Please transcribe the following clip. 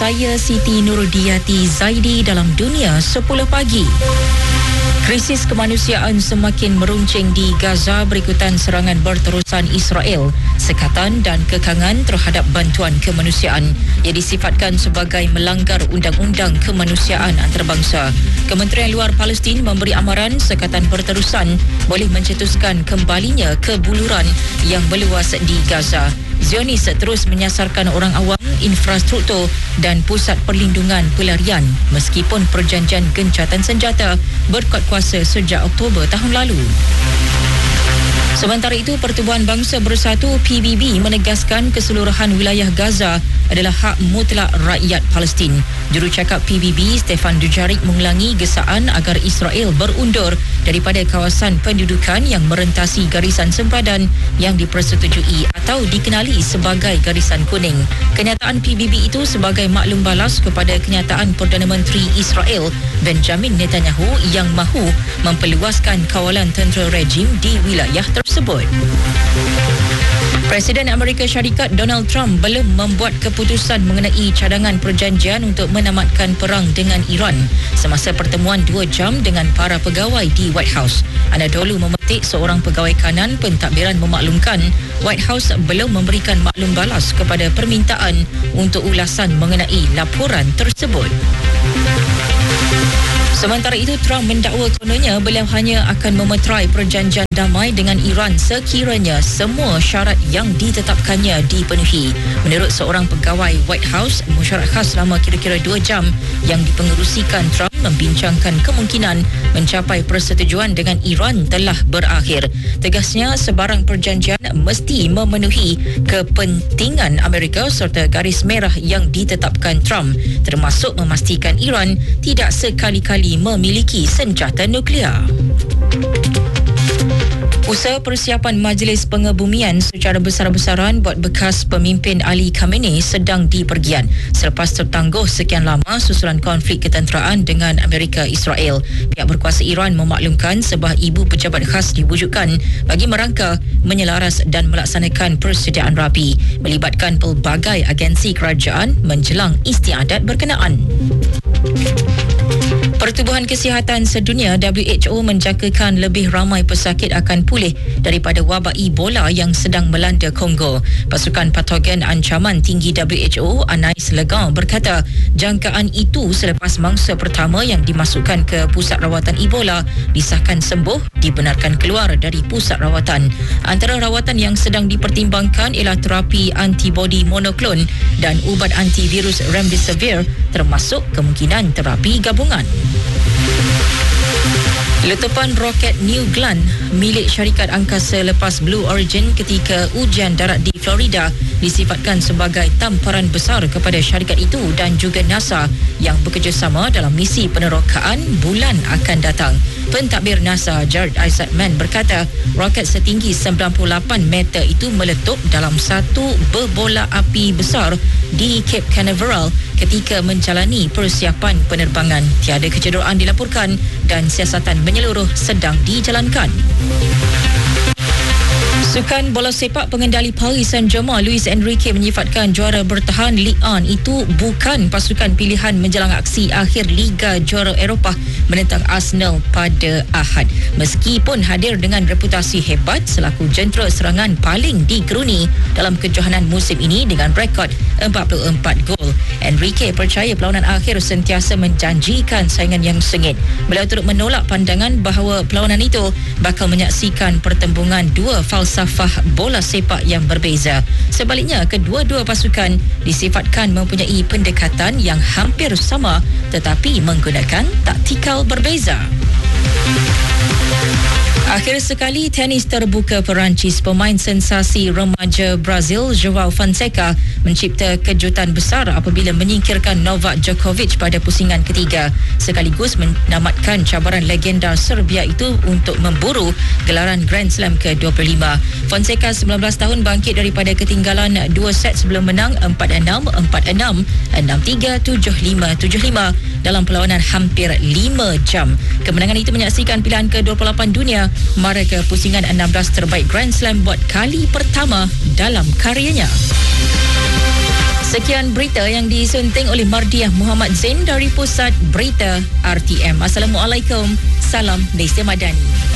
Saya Siti Nurudiyati Zaidi dalam Dunia 10 Pagi. Krisis kemanusiaan semakin meruncing di Gaza berikutan serangan berterusan Israel, sekatan dan kekangan terhadap bantuan kemanusiaan yang disifatkan sebagai melanggar undang-undang kemanusiaan antarabangsa. Kementerian Luar Palestin memberi amaran sekatan berterusan boleh mencetuskan kembalinya kebuluran yang meluas di Gaza. Zionis terus menyasarkan orang awam, infrastruktur dan pusat perlindungan pelarian meskipun perjanjian gencatan senjata berkuat kuasa sejak Oktober tahun lalu. Sementara itu, Pertubuhan Bangsa Bersatu PBB menegaskan keseluruhan wilayah Gaza adalah hak mutlak rakyat Palestin. Jurucakap PBB Stefan Dujarric mengulangi gesaan agar Israel berundur daripada kawasan pendudukan yang merentasi garisan sempadan yang dipersetujui atau dikenali sebagai garisan kuning. Kenyataan PBB itu sebagai maklum balas kepada kenyataan Perdana Menteri Israel Benjamin Netanyahu yang mahu memperluaskan kawalan tentera rejim di wilayah tersebut. Presiden Amerika Syarikat Donald Trump belum membuat keputusan mengenai cadangan perjanjian untuk menamatkan perang dengan Iran semasa pertemuan 2 jam dengan para pegawai di White House. Anadolu memetik seorang pegawai kanan pentadbiran memaklumkan White House belum memberikan maklum balas kepada permintaan untuk ulasan mengenai laporan tersebut. Sementara itu, Trump mendakwa kononnya beliau hanya akan memeterai perjanjian damai dengan Iran sekiranya semua syarat yang ditetapkannya dipenuhi. Menurut seorang pegawai White House, mesyuarat khas selama kira-kira 2 jam yang dipengerusikan Trump membincangkan kemungkinan mencapai persetujuan dengan Iran telah berakhir. Tegasnya, sebarang perjanjian mesti memenuhi kepentingan Amerika serta garis merah yang ditetapkan Trump, termasuk memastikan Iran tidak sekali-kali memiliki senjata nuklear. Usaha persiapan Majlis Pengebumian secara besar-besaran buat bekas pemimpin Ali Khamenei sedang dipergiat selepas tertangguh sekian lama susulan konflik ketenteraan dengan Amerika Israel. Pihak berkuasa Iran memaklumkan sebuah ibu pejabat khas diwujudkan bagi merangka, menyelaras dan melaksanakan persediaan rapi melibatkan pelbagai agensi kerajaan menjelang istiadat berkenaan. Pertubuhan Kesihatan Sedunia WHO menjangkakan lebih ramai pesakit akan pulih daripada wabak Ebola yang sedang melanda Kongo. Pasukan Patogen Ancaman Tinggi WHO Anais Legan berkata jangkaan itu selepas mangsa pertama yang dimasukkan ke pusat rawatan Ebola disahkan sembuh dibenarkan keluar dari pusat rawatan. Antara rawatan yang sedang dipertimbangkan ialah terapi antibodi monoklon dan ubat antivirus Remdesivir termasuk kemungkinan terapi gabungan. Letupan roket New Glenn milik syarikat angkasa lepas Blue Origin ketika ujian darat di Florida disifatkan sebagai tamparan besar kepada syarikat itu dan juga NASA yang bekerjasama dalam misi penerokaan bulan akan datang. Pentadbir NASA Jared Isaacman berkata roket setinggi 98 meter itu meletup dalam satu berbola api besar di Cape Canaveral ketika menjalani persiapan penerbangan. Tiada kecederaan dilaporkan dan siasatan menyeluruh sedang dijalankan. Sukan bola sepak pengendali Paris Saint-Germain Luis Enrique menyifatkan juara bertahan Ligue 1 itu bukan pasukan pilihan menjelang aksi akhir Liga Juara Eropah menentang Arsenal pada Ahad. Meskipun hadir dengan reputasi hebat selaku jentera serangan paling digeruni dalam kejohanan musim ini dengan rekod 44 gol, Enrique percaya perlawanan akhir sentiasa menjanjikan saingan yang sengit. Beliau turut menolak pandangan bahawa perlawanan itu bakal menyaksikan pertembungan dua falsafah bola sepak yang berbeza. Sebaliknya, kedua-dua pasukan disifatkan mempunyai pendekatan yang hampir sama tetapi menggunakan taktikal berbeza. Akhir sekali, tenis terbuka Perancis, pemain sensasi remaja Brazil João Fonseca mencipta kejutan besar apabila menyingkirkan Novak Djokovic pada pusingan ketiga, sekaligus menamatkan cabaran legenda Serbia itu untuk memburu gelaran Grand Slam ke-25. Fonseca 19 tahun bangkit daripada ketinggalan 2 set sebelum menang 4-6, 4-6, 6-3, 7-5, 7-5 dalam perlawanan hampir 5 jam. Kemenangan itu menyaksikan pilihan ke-28 dunia mara ke pusingan 16 terbaik Grand Slam buat kali pertama dalam karyanya. Sekian berita yang disunting oleh Mardiah Muhammad Zain dari Pusat Berita RTM. Assalamualaikum. Salam Desa Madani.